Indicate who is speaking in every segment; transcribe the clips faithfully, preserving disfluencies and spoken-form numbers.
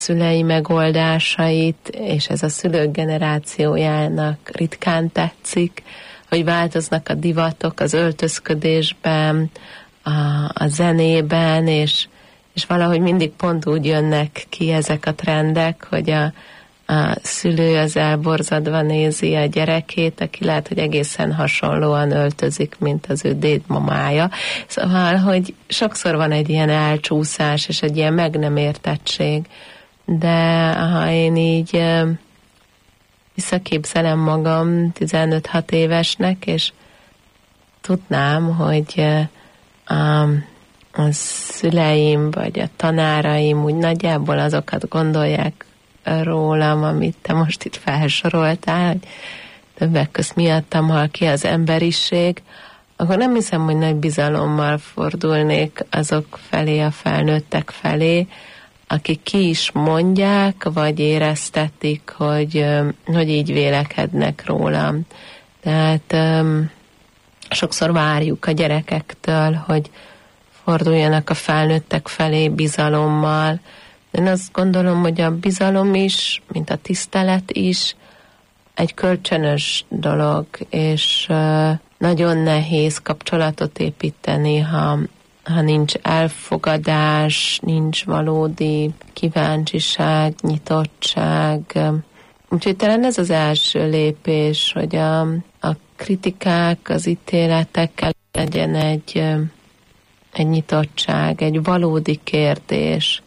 Speaker 1: szülei megoldásait, és ez a szülők generációjának ritkán tetszik, hogy változnak a divatok az öltözködésben, a, a zenében, és, és valahogy mindig pont úgy jönnek ki ezek a trendek, hogy a, a szülő az elborzadva nézi a gyerekét, aki lehet, hogy egészen hasonlóan öltözik, mint az ő dédmamája. Szóval, hogy sokszor van egy ilyen elcsúszás, és egy ilyen meg nem értettség. De ha én így visszaképzelem magam tizenöt-hat évesnek, és tudnám, hogy a, a szüleim vagy a tanáraim úgy nagyjából azokat gondolják rólam, amit te most itt felsoroltál, hogy többek közt miattam hal ki az emberiség, akkor nem hiszem, hogy nagy bizalommal fordulnék azok felé, a felnőttek felé, akik ki is mondják, vagy éreztetik, hogy, hogy így vélekednek rólam. Tehát um, sokszor várjuk a gyerekektől, hogy forduljanak a felnőttek felé bizalommal. Én azt gondolom, hogy a bizalom is, mint a tisztelet is, egy kölcsönös dolog, és uh, nagyon nehéz kapcsolatot építeni, ha ha nincs elfogadás, nincs valódi kíváncsiság, nyitottság. Úgyhogy talán ez az első lépés, hogy a, a kritikák, az ítéletekkel legyen egy, egy nyitottság, egy valódi kérdés.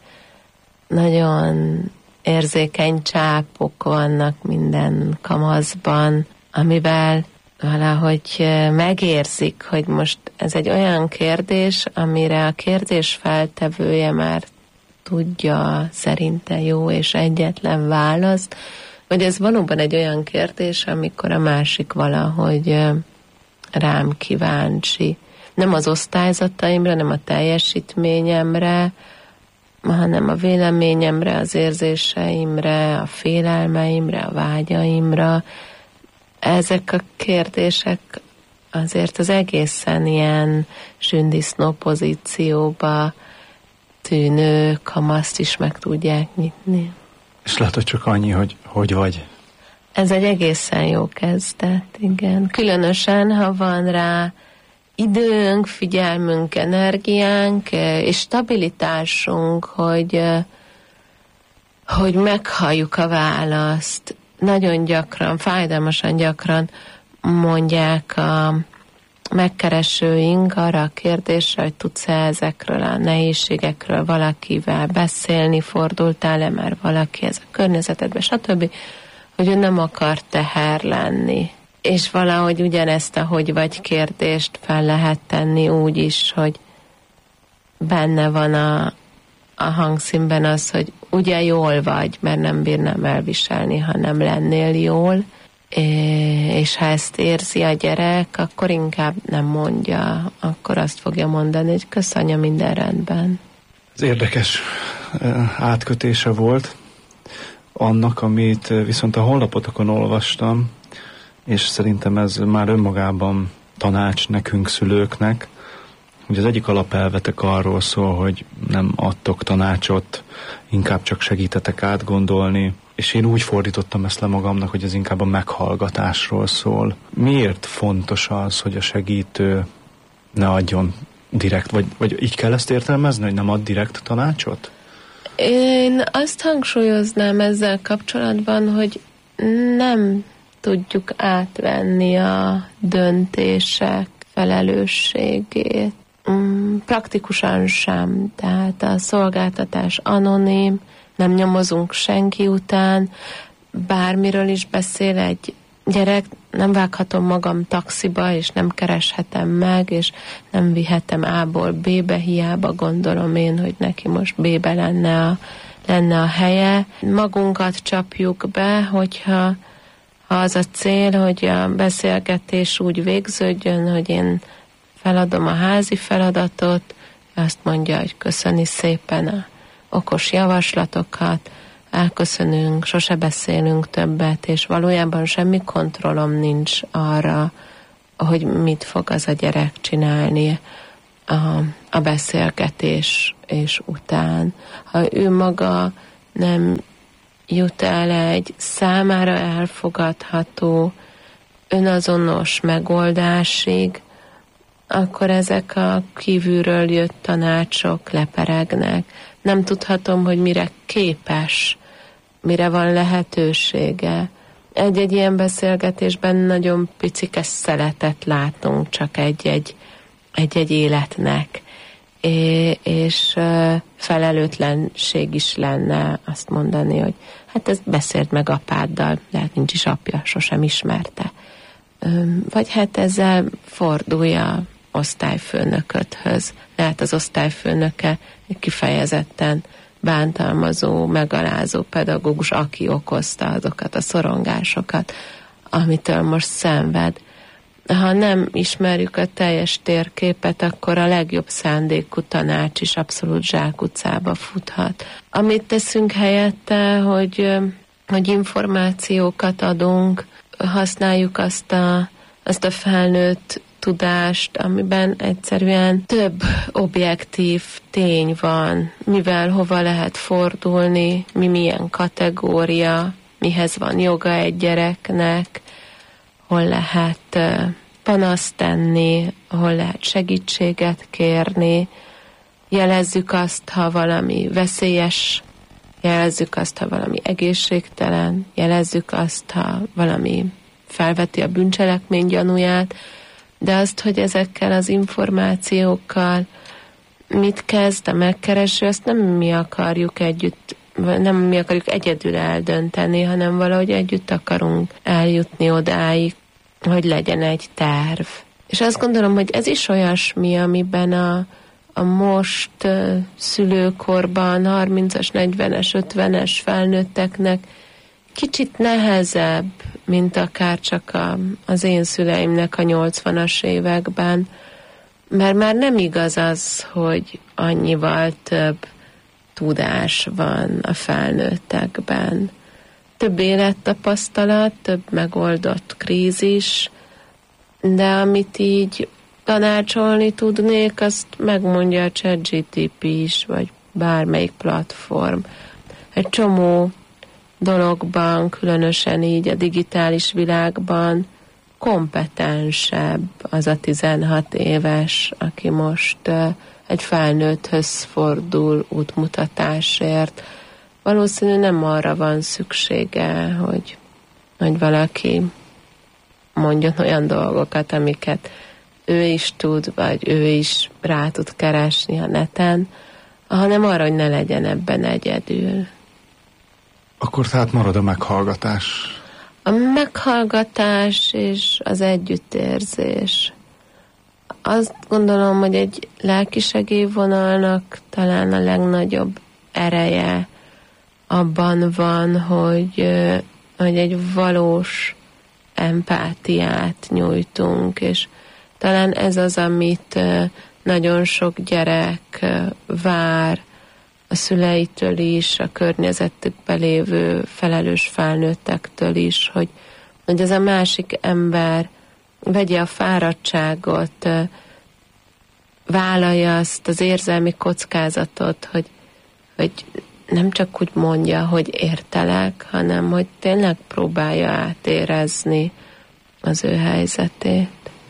Speaker 1: Nagyon érzékeny csápok vannak minden kamaszban, amivel valahogy megérzik, hogy most ez egy olyan kérdés, amire a kérdés feltevője már tudja szerinte jó és egyetlen választ, vagy ez valóban egy olyan kérdés, amikor a másik valahogy rám kíváncsi. Nem az osztályzataimra, nem a teljesítményemre, hanem a véleményemre, az érzéseimre, a félelmeimre, a vágyaimra. Ezek a kérdések azért az egészen ilyen sündisznó pozícióba tűnő kamaszt is meg tudják nyitni.
Speaker 2: És látod csak annyi, hogy hogy vagy.
Speaker 1: Ez egy egészen jó kezdet, igen. Különösen, ha van rá időnk, figyelmünk, energiánk és stabilitásunk, hogy, hogy meghalljuk a választ. Nagyon gyakran, fájdalmasan gyakran mondják a megkeresőink arra a kérdésre, hogy tudsz-e ezekről a nehézségekről valakivel beszélni, fordultál-e már valaki ez a környezetedbe, stb., hogy ő nem akar teher lenni. És valahogy ugyanezt a hogy vagy kérdést fel lehet tenni úgy is, hogy benne van a, a hangszínben az, hogy ugye jól vagy, mert nem bírnám elviselni, ha nem lennél jól, és ha ezt érzi a gyerek, akkor inkább nem mondja, akkor azt fogja mondani, hogy kösz anya, minden rendben.
Speaker 2: Ez érdekes átkötése volt annak, amit viszont a honlapotokon olvastam, és szerintem ez már önmagában tanács nekünk szülőknek, hogy az egyik alapelvetek arról szól, hogy nem adtok tanácsot, inkább csak segítetek átgondolni, és én úgy fordítottam ezt le magamnak, hogy ez inkább a meghallgatásról szól. Miért fontos az, hogy a segítő ne adjon direkt, vagy, vagy így kell ezt értelmezni, hogy nem ad direkt tanácsot?
Speaker 1: Én azt hangsúlyoznám ezzel kapcsolatban, hogy nem tudjuk átvenni a döntések felelősségét. Praktikusan sem, tehát a szolgáltatás anonim, nem nyomozunk senki után, bármiről is beszél egy gyerek, nem vághatom magam taxiba, és nem kereshetem meg, és nem vihetem A-ból B-be, hiába gondolom én, hogy neki most B-be lenne a, lenne a helye. Magunkat csapjuk be, hogyha ha az a cél, hogy a beszélgetés úgy végződjön, hogy én feladom a házi feladatot, azt mondja, hogy köszöni szépen a okos javaslatokat, elköszönünk, sose beszélünk többet, és valójában semmi kontrollom nincs arra, hogy mit fog az a gyerek csinálni a, a beszélgetés és után. Ha ő maga nem jut el egy számára elfogadható, önazonos megoldásig, akkor ezek a kívülről jött tanácsok leperegnek. Nem tudhatom, hogy mire képes, mire van lehetősége. Egy-egy ilyen beszélgetésben nagyon picike szeletet látunk csak egy-egy, egy-egy életnek, é- és felelőtlenség is lenne azt mondani, hogy hát ezt beszélt meg apáddal, de hát nincs is apja, sosem ismerte. Vagy hát ezzel fordulja osztályfőnököthöz. Lehet az osztályfőnöke kifejezetten bántalmazó, megalázó pedagógus, aki okozta azokat a szorongásokat, amitől most szenved. Ha nem ismerjük a teljes térképet, akkor a legjobb szándékú tanács is abszolút zsákutcába futhat. Amit teszünk helyette, hogy, hogy információkat adunk, használjuk azt a, azt a felnőtt tudást, amiben egyszerűen több objektív tény van, mivel hova lehet fordulni, mi milyen kategória, mihez van joga egy gyereknek, hol lehet panaszt tenni, hol lehet segítséget kérni, jelezzük azt, ha valami veszélyes, jelezzük azt, ha valami egészségtelen, jelezzük azt, ha valami felveti a bűncselekmény gyanúját, de azt, hogy ezekkel az információkkal mit kezd a megkereső, azt nem mi akarjuk együtt, nem mi akarjuk egyedül eldönteni, hanem valahogy együtt akarunk eljutni odáig, hogy legyen egy terv. És azt gondolom, hogy ez is olyasmi, amiben a, a most uh, szülőkorban harmincas, negyvenes, ötvenes felnőtteknek kicsit nehezebb, mint akár csak a, az én szüleimnek a nyolcvanas években, mert már nem igaz az, hogy annyival több tudás van a felnőttekben. Több élettapasztalat, több megoldott krízis, de amit így tanácsolni tudnék, azt megmondja a ChatGPT is, vagy bármelyik platform. Egy csomó dologban, különösen így a digitális világban kompetensebb az a tizenhat éves, aki most uh, egy felnőtthöz fordul útmutatásért. Valószínű nem arra van szüksége, hogy, hogy valaki mondjon olyan dolgokat, amiket ő is tud, vagy ő is rá tud keresni a neten, hanem arra, hogy ne legyen ebben egyedül.
Speaker 2: Akkor tehát marad a meghallgatás.
Speaker 1: A meghallgatás és az együttérzés. Azt gondolom, hogy egy lelkisegélyvonalnak talán a legnagyobb ereje abban van, hogy, hogy egy valós empátiát nyújtunk, és talán ez az, amit nagyon sok gyerek vár a szüleitől is, a környezetükben lévő felelős felnőttektől is, hogy, hogy ez a másik ember vegye a fáradtságot, vállalja azt az érzelmi kockázatot, hogy, hogy nem csak úgy mondja, hogy értelek, hanem hogy tényleg próbálja átérezni az ő helyzetét.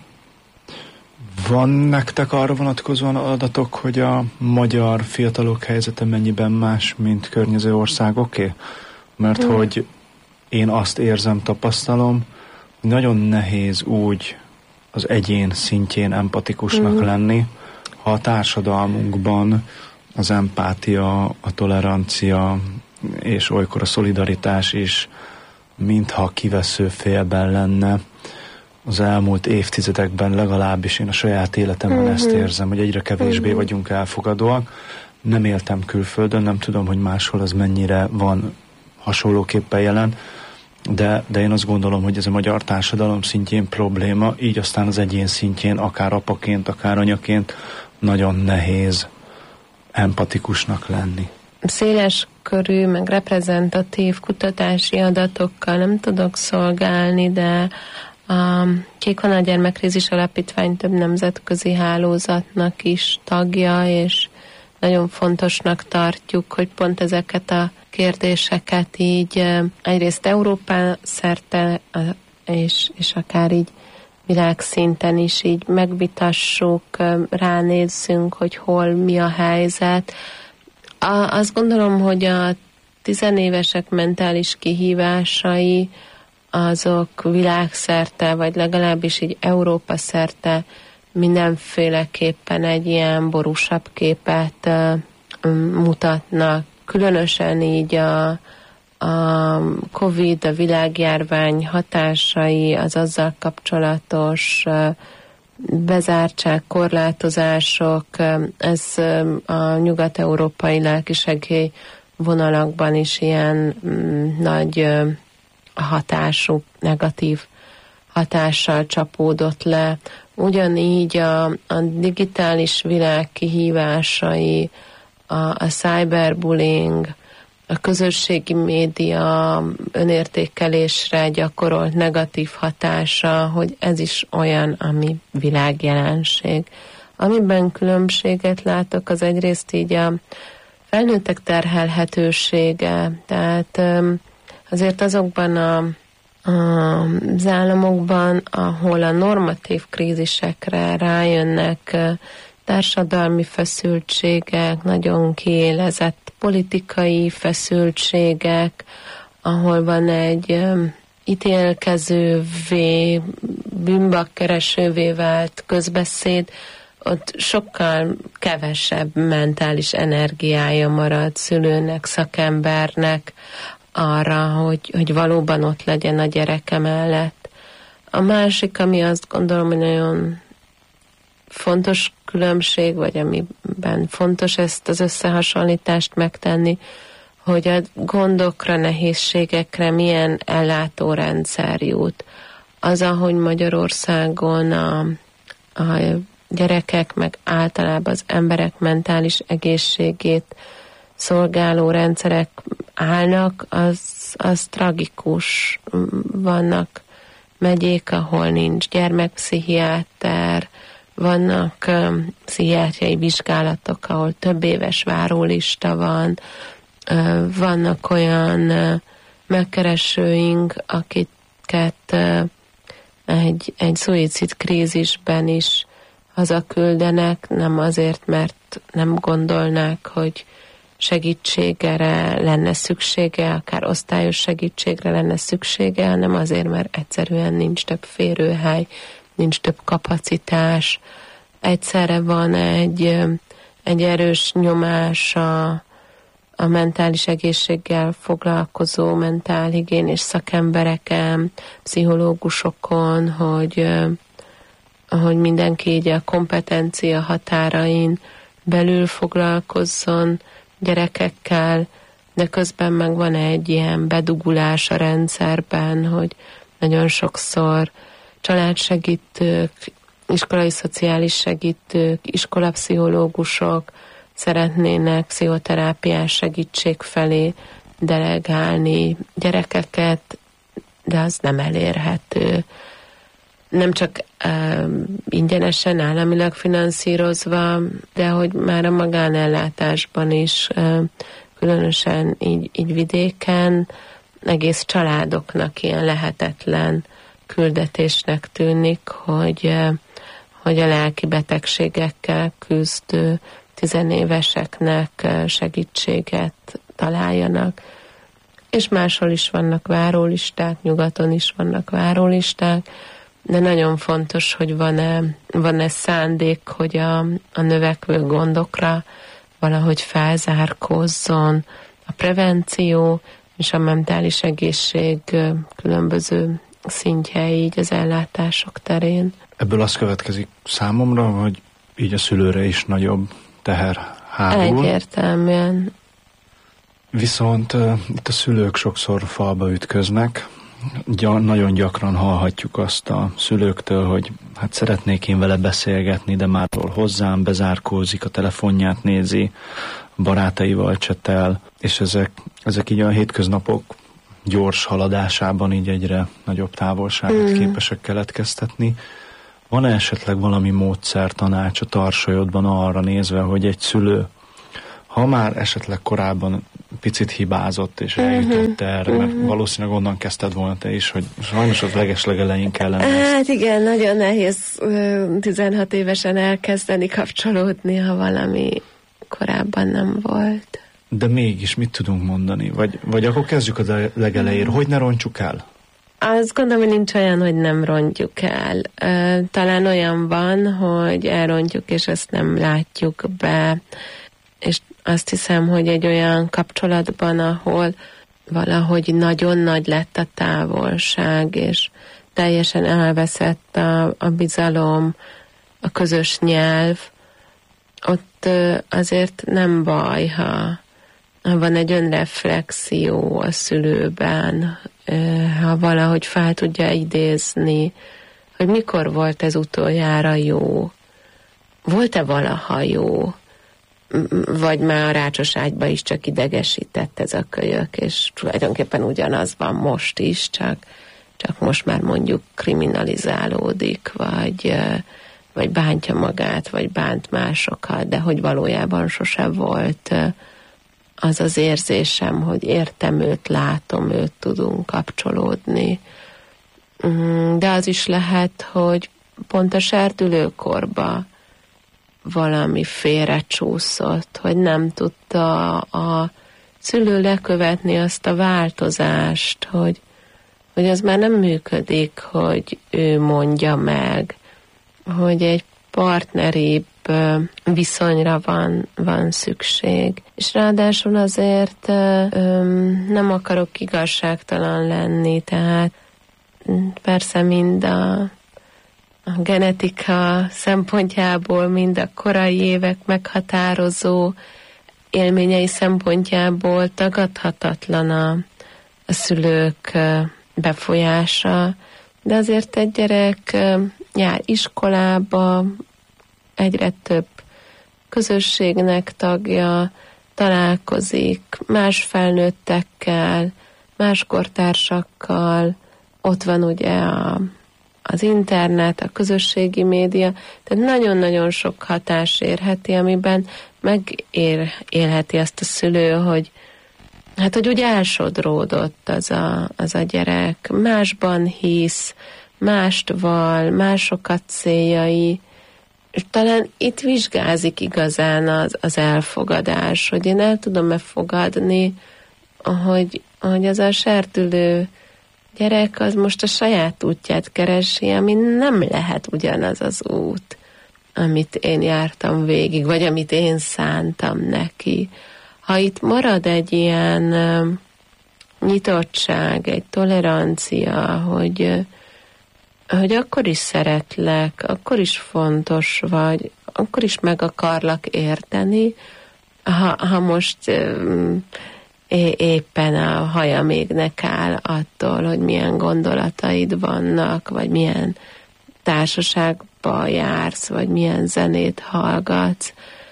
Speaker 2: Van nektek arra vonatkozóan adatok, hogy a magyar fiatalok helyzete mennyiben más, mint környező országoké? Mert hmm. hogy én azt érzem, tapasztalom, hogy nagyon nehéz úgy az egyén szintjén empatikusnak hmm. lenni, ha a társadalmunkban az empátia, a tolerancia és olykor a szolidaritás is mintha kivesző félben lenne. Az elmúlt évtizedekben legalábbis én a saját életemben uh-huh. ezt érzem, hogy egyre kevésbé uh-huh. vagyunk elfogadóak. Nem éltem külföldön, nem tudom, hogy máshol az mennyire van hasonlóképpen jelen, de, de én azt gondolom, hogy ez a magyar társadalom szintjén probléma, így aztán az egyén szintjén, akár apaként, akár anyaként nagyon nehéz empatikusnak lenni.
Speaker 1: Széles körű, meg reprezentatív kutatási adatokkal nem tudok szolgálni, de a Kék Vonal Gyermekkrízis Alapítvány több nemzetközi hálózatnak is tagja, és nagyon fontosnak tartjuk, hogy pont ezeket a kérdéseket így egyrészt Európán szerte, és, és akár így világszinten is így megvitassuk, ránézzünk, hogy hol mi a helyzet. A, azt gondolom, hogy a tizenévesek mentális kihívásai azok világszerte, vagy legalábbis így Európa szerte mindenféleképpen egy ilyen borúsabb képet uh, mutatnak. Különösen így a, a Covid, a világjárvány hatásai, az azzal kapcsolatos uh, bezártság, korlátozások, uh, ez uh, a nyugat-európai lelkisegély vonalakban is ilyen um, nagy uh, hatású, negatív hatással csapódott le. Ugyanígy a, a digitális világ kihívásai, a, a cyberbullying, a közösségi média önértékelésre gyakorolt negatív hatása, hogy ez is olyan, ami világjelenség. Amiben különbséget látok, az egyrészt így a felnőttek terhelhetősége, tehát azért azokban a az államokban, ahol a normatív krízisekre rájönnek társadalmi feszültségek, nagyon kiélezett politikai feszültségek, ahol van egy ítélkezővé, bűnbakkeresővé vált közbeszéd, ott sokkal kevesebb mentális energiája marad szülőnek, szakembernek, arra, hogy, hogy valóban ott legyen a gyereke mellett. A másik, ami azt gondolom, hogy nagyon fontos különbség, vagy amiben fontos ezt az összehasonlítást megtenni, hogy a gondokra, nehézségekre milyen ellátórendszer jut. Az, ahogy Magyarországon a, a gyerekek, meg általában az emberek mentális egészségét szolgáló rendszerek állnak, az, az tragikus. Vannak megyék, ahol nincs gyermekpszichiáter, vannak um, pszichiátriai vizsgálatok, ahol több éves várólista van, uh, vannak olyan uh, megkeresőink, akiket uh, egy, egy szuicid krízisben is hazaküldenek, nem azért, mert nem gondolnák, hogy segítségre lenne szüksége, akár osztályos segítségre lenne szüksége, hanem azért, mert egyszerűen nincs több férőhely, nincs több kapacitás. Egyszerre van egy, egy erős nyomás a, a mentális egészséggel foglalkozó mentálhigiénés szakembereken, pszichológusokon, hogy, hogy mindenki így a kompetencia határain belül foglalkozzon gyerekekkel, de közben meg van egy ilyen bedugulás a rendszerben, hogy nagyon sokszor családsegítők, iskolai szociális segítők, iskolapszichológusok szeretnének pszichoterápiás segítség felé delegálni gyerekeket, de az nem elérhető. Nem csak uh, ingyenesen, államilag finanszírozva, de hogy már a magánellátásban is, uh, különösen így, így vidéken, egész családoknak ilyen lehetetlen küldetésnek tűnik, hogy, uh, hogy a lelki betegségekkel küzdő tizenéveseknek uh, segítséget találjanak. És máshol is vannak várólisták, nyugaton is vannak várólisták, de nagyon fontos, hogy van-e, van-e szándék, hogy a, a növekvő gondokra valahogy felzárkózzon a prevenció és a mentális egészség különböző szintjei így az ellátások terén.
Speaker 2: Ebből az következik számomra, hogy így a szülőre is nagyobb teher hárul.
Speaker 1: Egyértelműen.
Speaker 2: Viszont uh, itt a szülők sokszor falba ütköznek. Gy- nagyon gyakran hallhatjuk azt a szülőktől, hogy hát szeretnék én vele beszélgetni, de mától hozzám bezárkózik, a telefonját nézi, barátaival csetel, és ezek, ezek így a hétköznapok gyors haladásában így egyre nagyobb távolságot mm. képesek keletkeztetni. Van-e esetleg valami módszer, tanács a tarsolyodban arra nézve, hogy egy szülő ha már esetleg korábban picit hibázott, és eljutott erre, mert valószínűleg onnan kezdted volna te is, hogy sajnos az legeslegelején kellene.
Speaker 1: Hát igen, nagyon nehéz tizenhat évesen elkezdeni kapcsolódni, ha valami korábban nem volt.
Speaker 2: De mégis mit tudunk mondani? Vagy, vagy akkor kezdjük a legelejéről, hogy ne rontsuk el?
Speaker 1: Azt gondolom, hogy nincs olyan, hogy nem rontjuk el. Talán olyan van, hogy elrontjuk, és ezt nem látjuk be. És azt hiszem, hogy egy olyan kapcsolatban, ahol valahogy nagyon nagy lett a távolság, és teljesen elveszett a, a bizalom, a közös nyelv, ott azért nem baj, ha, ha van egy önreflexió a szülőben, ha valahogy fel tudja idézni, hogy mikor volt ez utoljára jó, volt-e valaha jó, vagy már a rácsos ágyba is csak idegesített ez a kölyök, és tulajdonképpen ugyanaz van most is, csak, csak most már mondjuk kriminalizálódik, vagy, vagy bántja magát, vagy bánt másokat, de hogy valójában sose volt az az érzésem, hogy értem őt, látom őt, tudunk kapcsolódni. De az is lehet, hogy pont a serdülőkorba valami félrecsúszott, hogy nem tudta a szülő lekövetni azt a változást, hogy, hogy az már nem működik, hogy ő mondja meg, hogy egy partneribb viszonyra van, van szükség. És ráadásul azért öm, nem akarok igazságtalan lenni, tehát persze mind a, a genetika szempontjából, mind a korai évek meghatározó élményei szempontjából tagadhatatlan a, a szülők befolyása, de azért egy gyerek jár iskolába, egyre több közösségnek tagja, találkozik más felnőttekkel, más kortársakkal, ott van ugye a, az internet, a közösségi média, tehát nagyon-nagyon sok hatás érheti, amiben megélheti azt a szülő, hogy hát, hogy úgy elsodródott az a, az a gyerek, másban hisz, mást val, másokat céljai, és talán itt vizsgázik igazán az, az elfogadás, hogy én el tudom-e fogadni, hogy, hogy az a serdülő gyerek az most a saját útját keresi, ami nem lehet ugyanaz az út, amit én jártam végig, vagy amit én szántam neki. Ha itt marad egy ilyen uh, nyitottság, egy tolerancia, hogy, uh, hogy akkor is szeretlek, akkor is fontos vagy, akkor is meg akarlak érteni, ha, ha most uh, é- éppen a haja még áll attól, hogy milyen gondolataid vannak, vagy milyen társaságba jársz, vagy milyen zenét hallgatsz.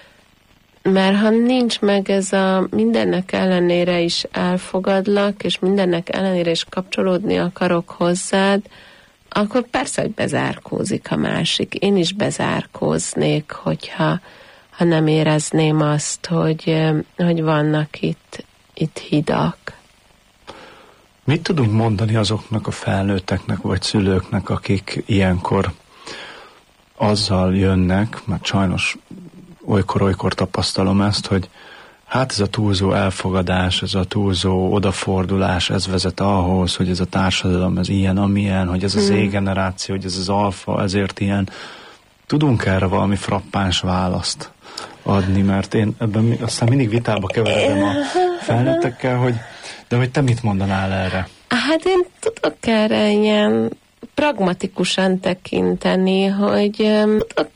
Speaker 1: Mert ha nincs meg ez a mindennek ellenére is elfogadlak, és mindennek ellenére is kapcsolódni akarok hozzád, akkor persze, hogy bezárkózik a másik. Én is bezárkóznék, hogyha ha nem érezném azt, hogy, hogy vannak itt, itt hidak.
Speaker 2: Mit tudunk mondani azoknak a felnőtteknek vagy szülőknek, akik ilyenkor azzal jönnek, mert sajnos olykor-olykor tapasztalom ezt, hogy hát ez a túlzó elfogadás, ez a túlzó odafordulás, ez vezet ahhoz, hogy ez a társadalom, ez ilyen, amilyen, hogy ez az Z generáció, hogy ez az alfa, ezért ilyen. Tudunk erre valami frappáns választ adni, mert én ebben aztán mindig vitába keveredem a felnőttekkel, hogy de hogy te mit mondanál erre?
Speaker 1: Hát én tudok erre ilyen pragmatikusan tekinteni, hogy tudok